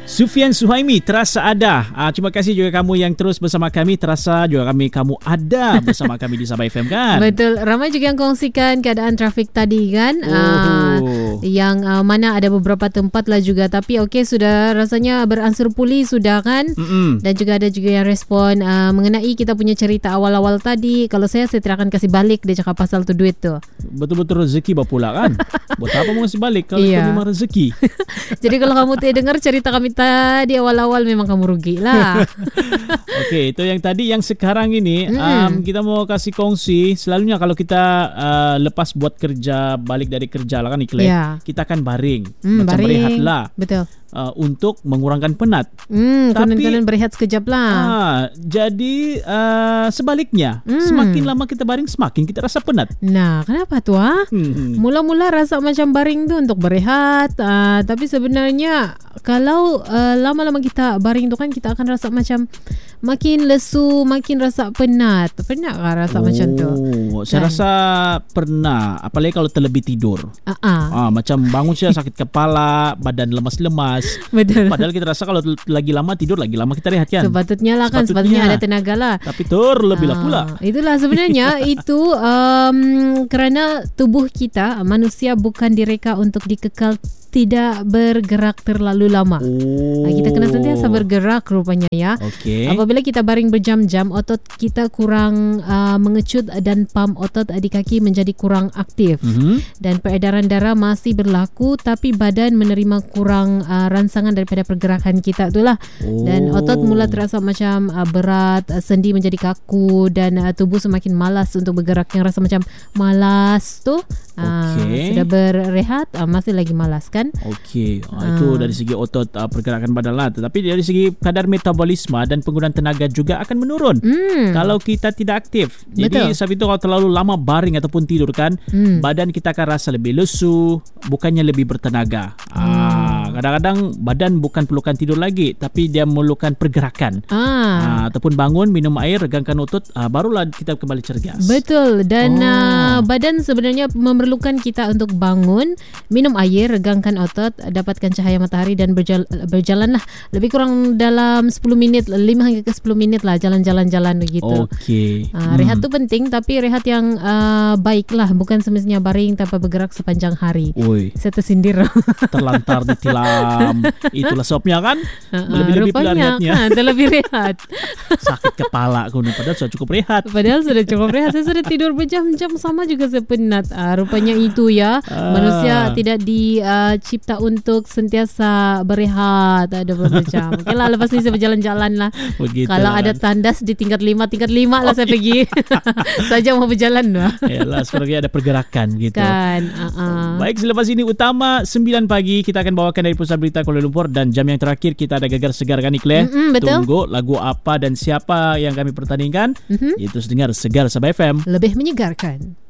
Sufian Suhaimi, terasa ada. Terima kasih juga kamu yang terus bersama kami. Terasa juga kamu ada bersama kami di Sabah FM kan? Betul. Ramai juga yang kongsikan keadaan trafik tadi kan. Yang mana ada beberapa tempat lah juga. Tapi okey, sudah rasanya beransur pulih sudah kan. Dan juga ada juga yang respon mengenai kita punya cerita awal-awal tadi. Kalau saya tidak akan kasih balik. Dia cakap pasal tu duit tu. Betul-betul rezeki pula kan. Buat apa mau kasih balik kalau itu memang rezeki. Jadi kalau kamu dengar cerita kami tadi awal-awal, memang kamu rugi lah. Okey, itu yang tadi. Yang sekarang ini kita mau kasih kongsi. Selalunya kalau kita lepas buat kerja, balik dari kerja lah kan Ikhlas, kita akan baring, macam berehat lah. Betul. Untuk mengurangkan penat. Tapi berehat sekejap lah. Jadi sebaliknya, semakin lama kita baring, semakin kita rasa penat. Nah, kenapa tu? Mula-mula rasa macam baring tu untuk berehat, tapi sebenarnya kalau lama-lama kita baring tu kan, kita akan rasa macam makin lesu, makin rasa penat. Pernah tak rasa macam tu? Saya rasa pernah. Apalagi kalau terlebih tidur. Macam bangun saya sakit kepala, badan lemas-lemas. Betul. Padahal kita rasa kalau lagi lama tidur, lagi lama kita rehat kan. Sepatutnya lah kan, sepatutnya ada tenaga lah. Tapi terlebih lah pula. Itulah sebenarnya itu kerana tubuh kita, manusia bukan direka untuk dikekal tidak bergerak terlalu lama. Kita kena sentiasa bergerak rupanya ya. Apabila kita baring berjam-jam, otot kita kurang mengecut dan pam otot di kaki menjadi kurang aktif. Dan peredaran darah masih berlaku, tapi badan menerima kurang rangsangan daripada pergerakan kita itulah. Dan otot mula terasa macam berat, sendi menjadi kaku dan tubuh semakin malas untuk bergerak. Yang rasa macam malas tu sudah berehat, masih lagi malas kan. Itu dari segi otot, pergerakan badan lah. Tetapi dari segi kadar metabolisme dan penggunaan tenaga juga akan menurun kalau kita tidak aktif. Jadi sebab itu kalau terlalu lama baring ataupun tidur kan, badan kita akan rasa lebih lesu, bukannya lebih bertenaga. Kadang-kadang badan bukan perlukan tidur lagi, tapi dia memerlukan pergerakan. Ataupun bangun, minum air, regangkan otot, barulah kita kembali cergas. Betul. Dan badan sebenarnya memerlukan kita untuk bangun, minum air, regangkan otot, dapatkan cahaya matahari dan berjalanlah lebih kurang dalam 10 minit, 5 hingga ke 10 minit lah, jalan-jalan begitu. Rehat tu penting, tapi rehat yang baik lah, bukan semestinya baring tanpa bergerak sepanjang hari. Saya tersindir. Terlantar ditilam. Itulah sebabnya kan, lebih-lebih pula rehatnya. Terlebih rehat. Sakit kepala aku, padahal sudah cukup rehat. Saya sudah tidur berjam-jam, sama juga saya penat. Rupanya itu ya, manusia tidak dicipta untuk sentiasa berehat ada beberapa jam. Okeylah, lepas ni saya berjalan-jalan lah. Kalau ada tandas di tingkat 5 lah saya pergi. Saja mau berjalan lah. Yalah, sebenarnya ada pergerakan gitu. Kan. Baik, selepas ini utama 9 pagi kita akan bawakan dari Pusat Berita Kuala Lumpur, dan jam yang terakhir kita ada Gegar Segar kan Ikhlas. Betul. Tunggu lagu apa dan siapa yang kami pertandingkan. Itu sedengar Segar Sabah FM. Lebih menyegarkan.